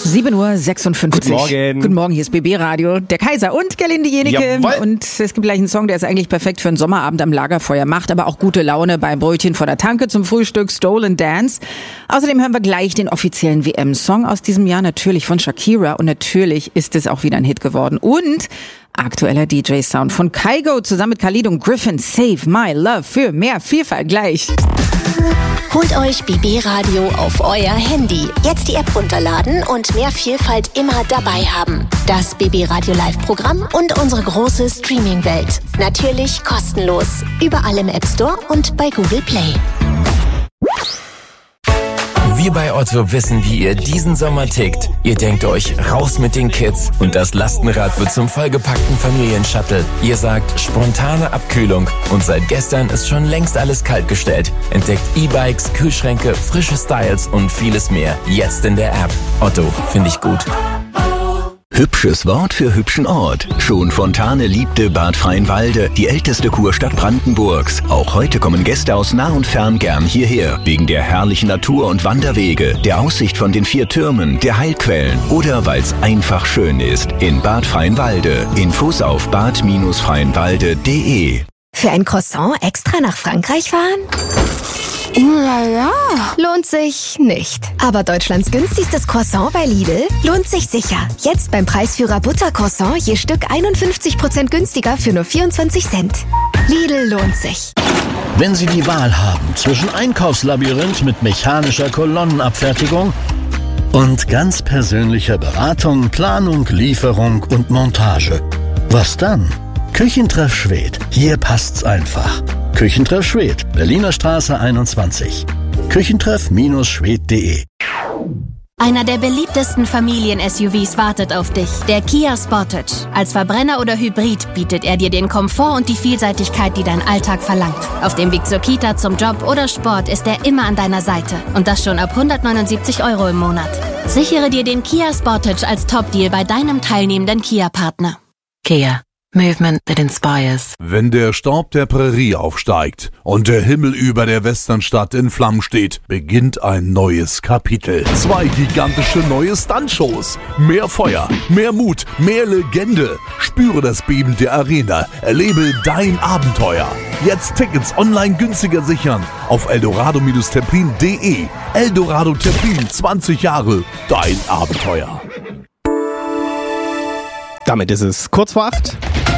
7:56 Uhr. Guten Morgen. Guten Morgen, hier ist BB Radio. Der Kaiser und Gerlinde Jenike. Jawohl. Und es gibt gleich einen Song, der ist eigentlich perfekt für einen Sommerabend am Lagerfeuer, macht aber auch gute Laune beim Brötchen vor der Tanke zum Frühstück, Stolen Dance. Außerdem hören wir gleich den offiziellen WM-Song aus diesem Jahr, natürlich von Shakira. Und natürlich ist es auch wieder ein Hit geworden. Und aktueller DJ-Sound von Kygo zusammen mit Khalid und Griffin. Save My Love für mehr Vielfalt gleich. Holt euch BB Radio auf euer Handy. Jetzt die App runterladen und mehr Vielfalt immer dabei haben. Das BB Radio Live-Programm und unsere große Streaming-Welt. Natürlich kostenlos. Überall im App Store und bei Google Play. Wir bei Otto wissen, wie ihr diesen Sommer tickt. Ihr denkt euch, raus mit den Kids und das Lastenrad wird zum vollgepackten Familienshuttle. Ihr sagt, spontane Abkühlung und seit gestern ist schon längst alles kaltgestellt. Entdeckt E-Bikes, Kühlschränke, frische Styles und vieles mehr. Jetzt in der App. Otto, finde ich gut. Hübsches Wort für hübschen Ort. Schon Fontane liebte Bad Freienwalde, die älteste Kurstadt Brandenburgs. Auch heute kommen Gäste aus nah und fern gern hierher. Wegen der herrlichen Natur und Wanderwege, der Aussicht von den 4 Türmen, der Heilquellen oder weil es einfach schön ist. In Bad Freienwalde. Infos auf bad-freienwalde.de. Für ein Croissant extra nach Frankreich fahren? Ja, lohnt sich nicht. Aber Deutschlands günstigstes Croissant bei Lidl lohnt sich sicher. Jetzt beim Preisführer Buttercroissant je Stück 51% günstiger für nur 24 Cent. Lidl lohnt sich. Wenn Sie die Wahl haben zwischen Einkaufslabyrinth mit mechanischer Kolonnenabfertigung und ganz persönlicher Beratung, Planung, Lieferung und Montage, was dann? Küchentreff Schwedt. Hier passt's einfach. Küchentreff Schwedt, Berliner Straße 21. Küchentreff-schwedt.de. Einer der beliebtesten Familien-SUVs wartet auf dich. Der Kia Sportage. Als Verbrenner oder Hybrid bietet er dir den Komfort und die Vielseitigkeit, die dein Alltag verlangt. Auf dem Weg zur Kita, zum Job oder Sport ist er immer an deiner Seite. Und das schon ab 179 € im Monat. Sichere dir den Kia Sportage als Top-Deal bei deinem teilnehmenden Kia-Partner. Kia. Movement that inspires. Wenn der Staub der Prärie aufsteigt und der Himmel über der Westernstadt in Flammen steht, beginnt ein neues Kapitel. 2 gigantische neue Stuntshows. Mehr Feuer, mehr Mut, mehr Legende. Spüre das Beben der Arena. Erlebe dein Abenteuer. Jetzt Tickets online günstiger sichern auf eldorado-terpin.de. Eldorado Terpin, 20 Jahre. Dein Abenteuer. Damit ist es kurz vor 8.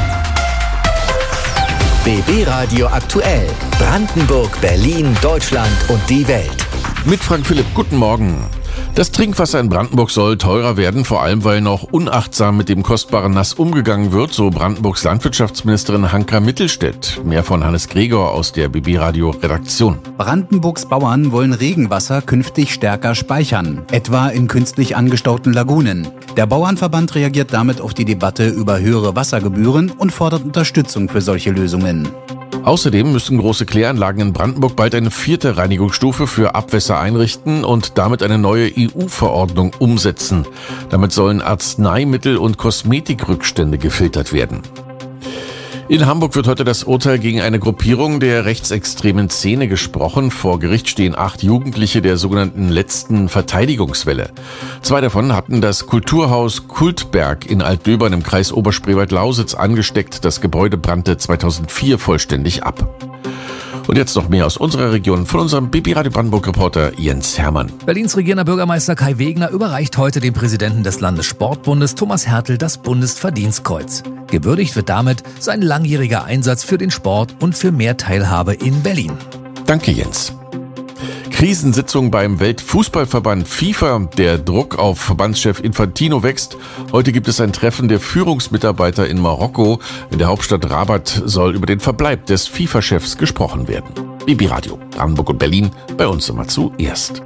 BB Radio aktuell. Brandenburg, Berlin, Deutschland und die Welt. Mit Frank Philipp, guten Morgen. Das Trinkwasser in Brandenburg soll teurer werden, vor allem weil noch unachtsam mit dem kostbaren Nass umgegangen wird, so Brandenburgs Landwirtschaftsministerin Hanka Mittelstädt. Mehr von Hannes Gregor aus der BB Radio Redaktion. Brandenburgs Bauern wollen Regenwasser künftig stärker speichern, etwa in künstlich angestauten Lagunen. Der Bauernverband reagiert damit auf die Debatte über höhere Wassergebühren und fordert Unterstützung für solche Lösungen. Außerdem müssen große Kläranlagen in Brandenburg bald eine 4. Reinigungsstufe für Abwässer einrichten und damit eine neue EU-Verordnung umsetzen. Damit sollen Arzneimittel- und Kosmetikrückstände gefiltert werden. In Hamburg wird heute das Urteil gegen eine Gruppierung der rechtsextremen Szene gesprochen. Vor Gericht stehen 8 Jugendliche der sogenannten letzten Verteidigungswelle. 2 davon hatten das Kulturhaus Kultberg in Altdöbern im Kreis Oberspreewald-Lausitz angesteckt. Das Gebäude brannte 2004 vollständig ab. Und jetzt noch mehr aus unserer Region von unserem BB Radio Brandenburg-Reporter Jens Hermann. Berlins regierender Bürgermeister Kai Wegner überreicht heute dem Präsidenten des Landessportbundes Thomas Hertel das Bundesverdienstkreuz. Gewürdigt wird damit sein langjähriger Einsatz für den Sport und für mehr Teilhabe in Berlin. Danke, Jens. Krisensitzung beim Weltfußballverband FIFA. Der Druck auf Verbandschef Infantino wächst. Heute gibt es ein Treffen der Führungsmitarbeiter in Marokko. In der Hauptstadt Rabat soll über den Verbleib des FIFA-Chefs gesprochen werden. BB Radio, Brandenburg und Berlin, bei uns immer zuerst.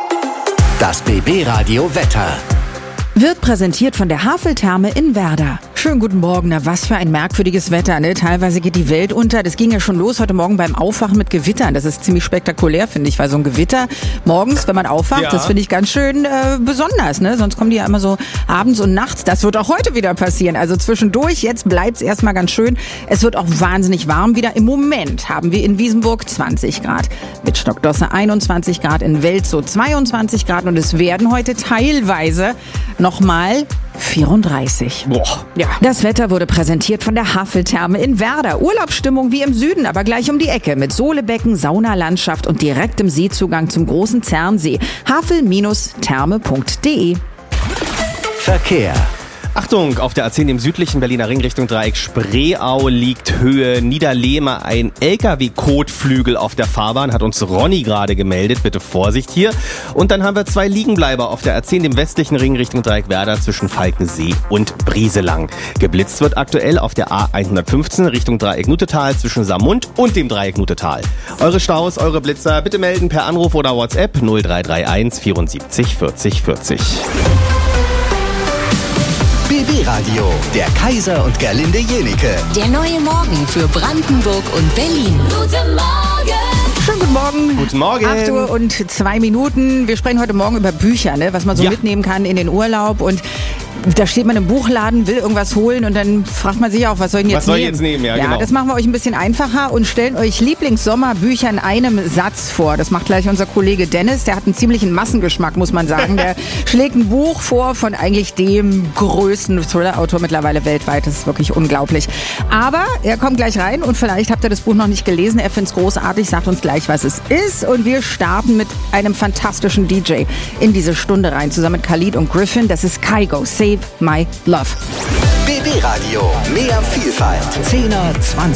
Das BB Radio Wetter. Wird präsentiert von der Haveltherme in Werder. Schönen guten Morgen. Na, was für ein merkwürdiges Wetter, ne? Teilweise geht die Welt unter. Das ging ja schon los heute Morgen beim Aufwachen mit Gewittern. Das ist ziemlich spektakulär, finde ich, weil so ein Gewitter morgens, wenn man aufwacht, das finde ich ganz schön besonders, ne? Sonst kommen die ja immer so abends und nachts. Das wird auch heute wieder passieren. Also zwischendurch, jetzt bleibt's erstmal ganz schön. Es wird auch wahnsinnig warm wieder. Im Moment haben wir in Wiesenburg 20 Grad. Mit Stockdosse 21 Grad, in Welzow 22 Grad und es werden heute teilweise nochmal 34. Boah. Ja. Das Wetter wurde präsentiert von der Haveltherme in Werder. Urlaubsstimmung wie im Süden, aber gleich um die Ecke mit Sohlebecken, Saunalandschaft und direktem Seezugang zum großen Zernsee. havel-therme.de. Verkehr. Achtung, auf der A10 im südlichen Berliner Ring Richtung Dreieck Spreeau liegt Höhe Niederlehme ein LKW-Kotflügel auf der Fahrbahn, hat uns Ronny gerade gemeldet, bitte Vorsicht hier. Und dann haben wir 2 Liegenbleiber auf der A10 im westlichen Ring Richtung Dreieck Werder zwischen Falkensee und Brieselang. Geblitzt wird aktuell auf der A115 Richtung Dreieck Nuttetal zwischen Saarmund und dem Dreieck Nuttetal. Eure Staus, eure Blitzer bitte melden per Anruf oder WhatsApp 0331 74 40 40. BB Radio, der Kaiser und Gerlinde Jenike. Der neue Morgen für Brandenburg und Berlin. Guten Morgen! Schönen guten Morgen. Guten Morgen. 8 Uhr und 2 Minuten. Wir sprechen heute Morgen über Bücher, ne? Was man so mitnehmen kann in den Urlaub. Und da steht man im Buchladen, will irgendwas holen und dann fragt man sich auch, was soll ich jetzt nehmen? Ja, genau. Das machen wir euch ein bisschen einfacher und stellen euch Lieblingssommerbücher in einem Satz vor. Das macht gleich unser Kollege Dennis. Der hat einen ziemlichen Massengeschmack, muss man sagen. Der schlägt ein Buch vor von eigentlich dem größten Thriller-Autor mittlerweile weltweit. Das ist wirklich unglaublich. Aber er kommt gleich rein und vielleicht habt ihr das Buch noch nicht gelesen. Er findet es großartig, sagt uns gleich, was es ist. Und wir starten mit einem fantastischen DJ in diese Stunde rein, zusammen mit Khalid und Griffin. Das ist Kygo, Save My Love. BB Radio, mehr Vielfalt. 10er, 20er.